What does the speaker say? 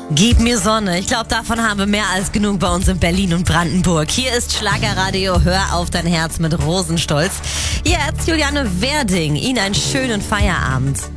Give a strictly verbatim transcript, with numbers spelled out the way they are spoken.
Gib mir Sonne. Ich glaube, davon haben wir mehr als genug bei uns in Berlin und Brandenburg. Hier ist Schlagerradio. Hör auf dein Herz mit Rosenstolz. Jetzt Juliane Werding. Ihnen einen schönen Feierabend.